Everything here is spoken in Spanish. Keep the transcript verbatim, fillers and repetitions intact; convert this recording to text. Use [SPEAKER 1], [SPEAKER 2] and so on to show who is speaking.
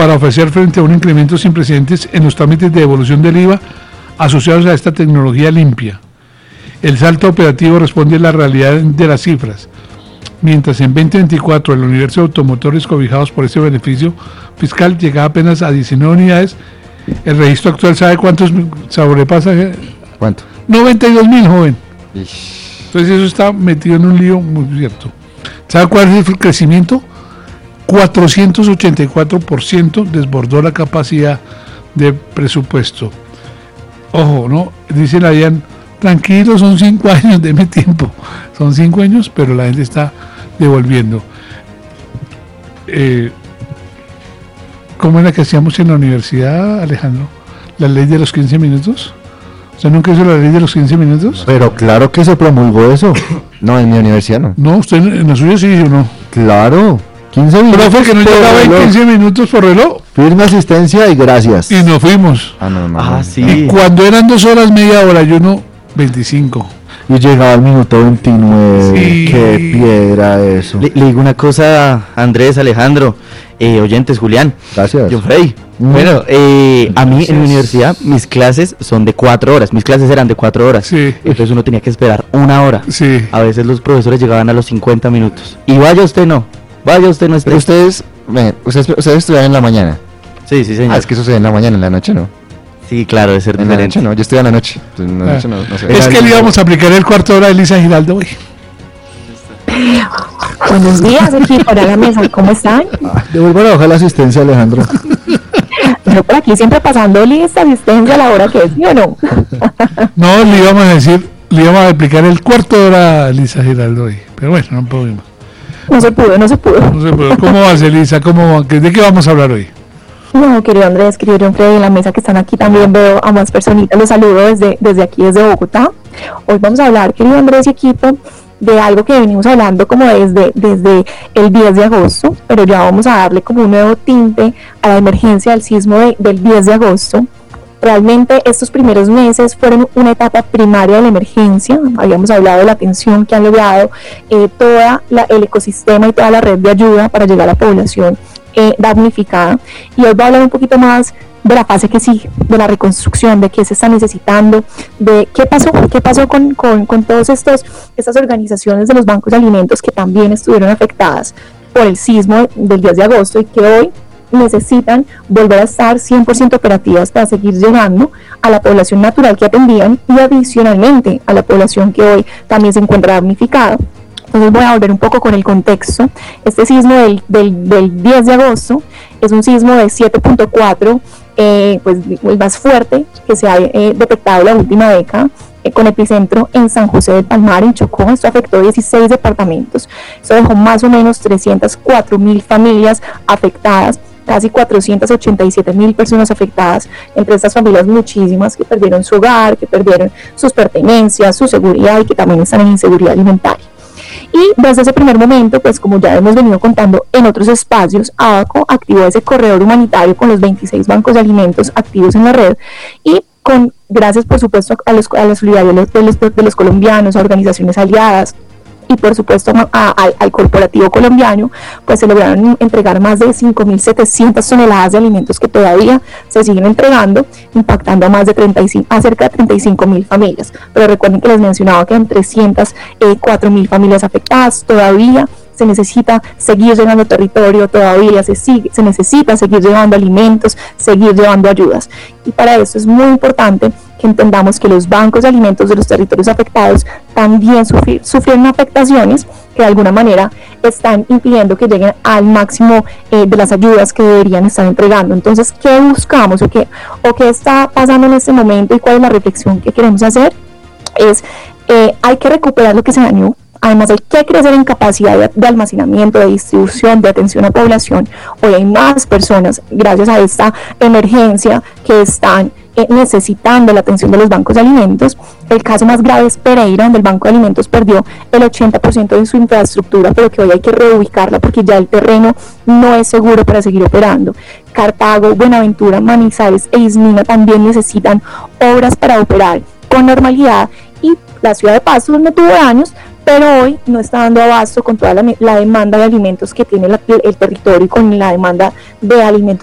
[SPEAKER 1] para ofrecer frente a un incremento sin precedentes en los trámites de devolución del I V A asociados a esta tecnología limpia. El salto operativo responde a la realidad de las cifras. Mientras en veinte veinticuatro el universo de automotores cobijados por este beneficio fiscal llegaba apenas a diecinueve unidades, el registro actual, ¿sabe cuántos sobrepasa?
[SPEAKER 2] ¿Cuánto?
[SPEAKER 1] noventa y dos mil, joven.
[SPEAKER 2] Ish.
[SPEAKER 1] Entonces eso está metido en un lío muy cierto. ¿Sabe cuál es el crecimiento? cuatrocientos ochenta y cuatro por ciento desbordó la capacidad de presupuesto. Ojo, ¿no? Dice la DIAN, tranquilo, son cinco años, deme tiempo. Son cinco años, pero la gente está devolviendo. Eh, ¿Cómo era que hacíamos en la universidad, Alejandro? ¿La ley de los quince minutos? ¿Usted nunca hizo la ley de los quince minutos?
[SPEAKER 2] Pero claro que se promulgó eso. No, en mi universidad no.
[SPEAKER 1] No, usted en la suya sí o no.
[SPEAKER 2] Claro, quince minutos.
[SPEAKER 1] Profe, que no llegaba en quince minutos por reloj.
[SPEAKER 2] Firme asistencia y gracias.
[SPEAKER 1] Y nos fuimos.
[SPEAKER 2] Ah, no, no,
[SPEAKER 3] Ah,
[SPEAKER 2] no.
[SPEAKER 3] sí.
[SPEAKER 1] Y cuando eran dos horas, media hora, yo no, veinticinco.
[SPEAKER 2] Y llegaba al minuto veintinueve.
[SPEAKER 1] Sí.
[SPEAKER 2] Qué piedra eso.
[SPEAKER 3] Le, le digo una cosa, Andrés, Alejandro, eh, oyentes, Julián,
[SPEAKER 2] Gracias.
[SPEAKER 3] John Frey.
[SPEAKER 2] Mm.
[SPEAKER 3] Bueno, eh, a mí
[SPEAKER 1] Gracias.
[SPEAKER 3] en mi universidad mis clases son de cuatro horas, mis clases eran de cuatro horas.
[SPEAKER 1] Sí.
[SPEAKER 3] Entonces uno tenía que esperar una hora.
[SPEAKER 1] Sí.
[SPEAKER 3] A veces los profesores llegaban a los cincuenta minutos. Y vaya usted no, vaya usted no esté.
[SPEAKER 2] Pero ustedes, ven, ustedes, ustedes estudian en la mañana.
[SPEAKER 3] Sí, sí, señor.
[SPEAKER 2] Ah, es que eso se ve en la mañana, en la noche no.
[SPEAKER 3] Sí, claro, debe ser
[SPEAKER 2] En la
[SPEAKER 3] diferente.
[SPEAKER 2] noche no, yo estudio en la noche. En la noche no, no sé.
[SPEAKER 1] Es que le íbamos a aplicar el cuarto de hora de Elisa Giraldo, güey.
[SPEAKER 4] Buenos días, equipo de la mesa, ¿cómo están?
[SPEAKER 2] Ah, devuelvan a bajar la asistencia, Alejandro.
[SPEAKER 4] Yo por aquí siempre pasando lista, asistencia a la hora que es, ¿sí o no?
[SPEAKER 1] No, le íbamos a decir, le íbamos a aplicar el cuarto de hora a Elisa Giraldo, güey. Pero bueno, no pudimos.
[SPEAKER 4] No se pudo, no se pudo.
[SPEAKER 1] No sé, pero ¿cómo vas, Elisa? ¿Cómo va? ¿De qué vamos a hablar hoy?
[SPEAKER 4] No, querido Andrés, querido John Freddy, en la mesa que están aquí también veo a más personitas, los saludo desde, desde aquí, desde Bogotá. Hoy vamos a hablar, querido Andrés y equipo, de algo que venimos hablando como desde, desde el diez de agosto, pero ya vamos a darle como un nuevo tinte a la emergencia del sismo de, del diez de agosto. Realmente estos primeros meses fueron una etapa primaria de la emergencia. Habíamos hablado de la atención que han logrado eh, todo el ecosistema y toda la red de ayuda para llegar a la población eh, damnificada. Y hoy voy a hablar un poquito más de la fase que sigue, de la reconstrucción, de qué se está necesitando, de qué pasó, qué pasó con, con, con todas estas organizaciones de los bancos de alimentos que también estuvieron afectadas por el sismo del diez de agosto y que hoy necesitan volver a estar cien por ciento operativas para seguir llegando a la población natural que atendían y adicionalmente a la población que hoy también se encuentra damnificada. Entonces voy a volver un poco con el contexto. Este sismo del, del, del diez de agosto es un sismo de siete punto cuatro, eh, pues el más fuerte que se ha eh, detectado en la última década, eh, con epicentro en San José del Palmar, en Chocó. Esto afectó dieciséis departamentos. Esto dejó más o menos trescientas cuatro mil familias afectadas, casi cuatrocientas ochenta y siete mil personas afectadas, entre estas familias muchísimas que perdieron su hogar, que perdieron sus pertenencias, su seguridad y que también están en inseguridad alimentaria. Y desde ese primer momento, pues como ya hemos venido contando en otros espacios, ABACO activó ese corredor humanitario con los veintiséis bancos de alimentos activos en la red y con, gracias por supuesto a, los, a la solidaridad de los, de los colombianos, a organizaciones aliadas, y por supuesto a, a, al corporativo colombiano, pues se lograron entregar más de cinco mil setecientas toneladas de alimentos que todavía se siguen entregando, impactando a más de treinta y cinco, a cerca de treinta y cinco mil familias. Pero recuerden que les mencionaba que en trescientas cuatro mil familias afectadas todavía se necesita seguir llegando territorio, todavía se, sigue, se necesita seguir llevando alimentos, seguir llevando ayudas. Y para eso es muy importante que entendamos que los bancos de alimentos de los territorios afectados también sufri- sufrieron afectaciones que de alguna manera están impidiendo que lleguen al máximo eh, de las ayudas que deberían estar entregando. Entonces, ¿qué buscamos o qué, o qué está pasando en este momento y cuál es la reflexión que queremos hacer? Es, eh, hay que recuperar lo que se dañó. Además hay que crecer en capacidad de, de almacenamiento, de distribución, de atención a población. Hoy hay más personas, gracias a esta emergencia, que están eh, necesitando la atención de los bancos de alimentos. El caso más grave es Pereira, donde el Banco de Alimentos perdió el ochenta por ciento de su infraestructura, pero que hoy hay que reubicarla porque ya el terreno no es seguro para seguir operando. Cartago, Buenaventura, Manizales e Ismina también necesitan obras para operar con normalidad, y la ciudad de Pasto no tuvo daños, pero hoy no está dando abasto con toda la, la demanda de alimentos que tiene la, el territorio y con la demanda de alimentos